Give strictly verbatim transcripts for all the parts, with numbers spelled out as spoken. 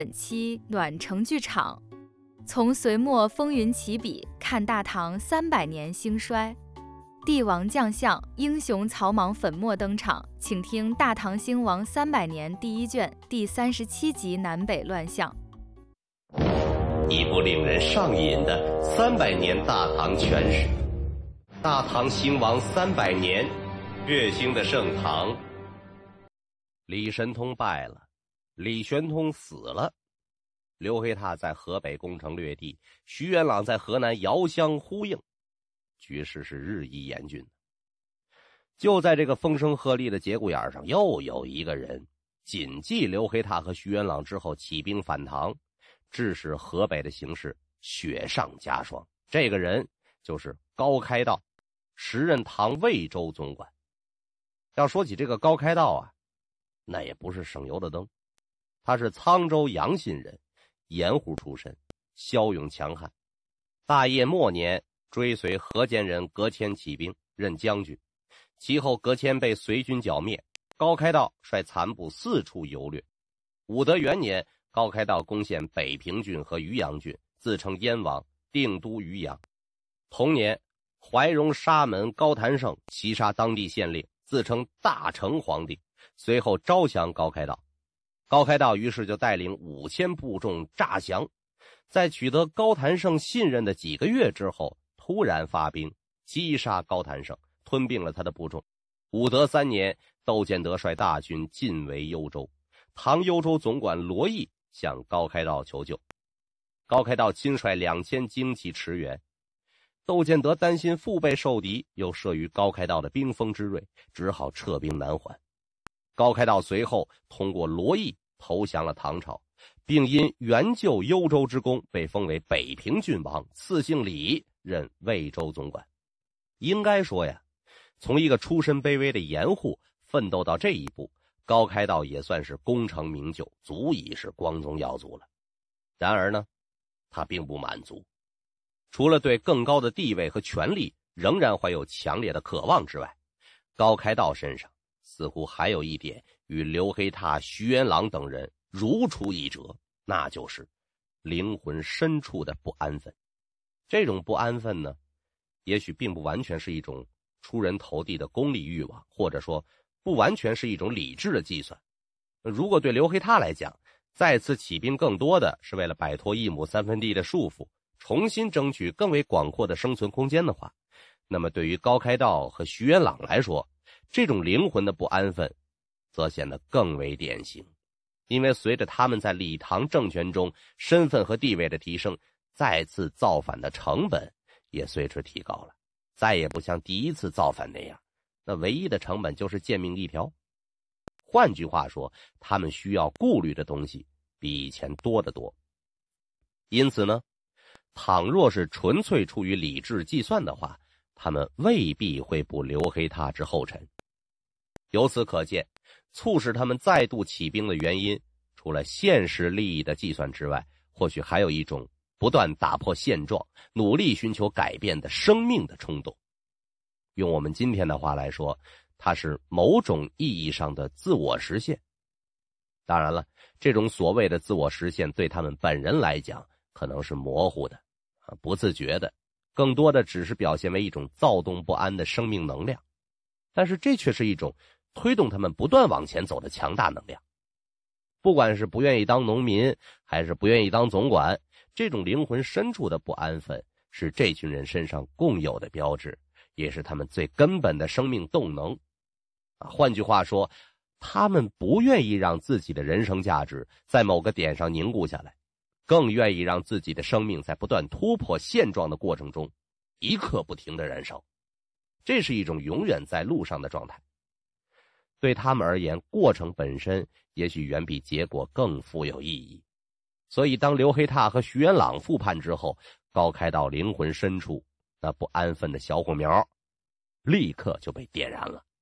本期暖城剧场，从隋末风云起笔看大唐三百年兴衰，帝王将相、英雄草莽粉墨登场，请听《大唐兴亡三百年》第一卷第三十七集南北乱象。 一部令人上瘾的三百年大唐全史。大唐兴亡三百年，血腥的盛唐。李神通败了，李玄通死了，刘黑闼在河北攻城略地，徐元朗在河南遥相呼应，局势是日益严峻。就在这个风声鹤唳的节骨眼上，又有一个人谨记刘黑闼和徐元朗之后起兵反唐，致使河北的形势雪上加霜。这个人就是高开道，时任唐魏州总管。要说起这个高开道啊，那也不是省油的灯。他是沧州阳信人，盐户出身，骁勇强悍。大业末年追随河间人葛谦起兵，任将军。其后葛谦被隋军剿灭，高开道率残部四处游掠。武德元年，高开道攻陷北平郡和渔阳郡，自称燕王，定都渔阳。同年，怀荣沙门高谭胜袭杀当地县令，自称大成皇帝，随后招降高开道。高开道于是就带领五千部众诈降，在取得高谭胜信任的几个月之后，突然发兵击杀高谭胜，吞并了他的部众。武德三年，窦建德率大军进围幽州，唐幽州总管罗毅向高开道求救，高开道亲率两千精骑驰援。窦建德担心腹背受敌，又慑于高开道的兵锋之锐，只好撤兵南还。高开道随后通过罗毅投降了唐朝，并因援救幽州之功被封为北平郡王，赐姓李，任魏州总管。应该说呀，从一个出身卑微的盐户奋斗到这一步，高开道也算是功成名就，足以是光宗耀祖了。然而呢，他并不满足，除了对更高的地位和权力仍然怀有强烈的渴望之外，高开道身上似乎还有一点与刘黑闼、徐元朗等人如出一辙，那就是灵魂深处的不安分。这种不安分呢，也许并不完全是一种出人头地的功利欲望，或者说不完全是一种理智的计算。如果对刘黑闼来讲，再次起兵更多的是为了摆脱一亩三分地的束缚，重新争取更为广阔的生存空间的话，那么对于高开道和徐元朗来说，这种灵魂的不安分则显得更为典型。因为随着他们在李唐政权中身份和地位的提升，再次造反的成本也随之提高了，再也不像第一次造反那样，那唯一的成本就是贱命一条。换句话说，他们需要顾虑的东西比以前多得多。因此呢，倘若是纯粹出于理智计算的话，他们未必会步刘黑闼之后尘。由此可见，促使他们再度起兵的原因，除了现实利益的计算之外，或许还有一种不断打破现状，努力寻求改变的生命的冲动。用我们今天的话来说，它是某种意义上的自我实现。当然了，这种所谓的自我实现对他们本人来讲可能是模糊的、不自觉的，更多的只是表现为一种躁动不安的生命能量。但是这却是一种推动他们不断往前走的强大能量。不管是不愿意当农民，还是不愿意当总管，这种灵魂深处的不安分是这群人身上共有的标志，也是他们最根本的生命动能。啊，换句话说，他们不愿意让自己的人生价值在某个点上凝固下来，更愿意让自己的生命在不断突破现状的过程中一刻不停地燃烧。这是一种永远在路上的状态。对他们而言，过程本身也许远比结果更富有意义。所以当刘黑闼和徐元朗复叛之后，高开道灵魂深处那不安分的小火苗立刻就被点燃了。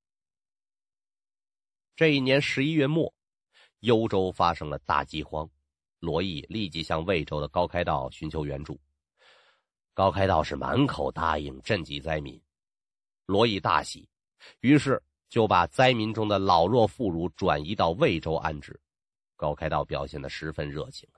这一年十一月末，幽州发生了大饥荒，罗毅立即向魏州的高开道寻求援助。高开道是满口答应赈济灾民，罗毅大喜，于是就把灾民中的老弱妇孺转移到魏州安置。 高开道表现得十分热情。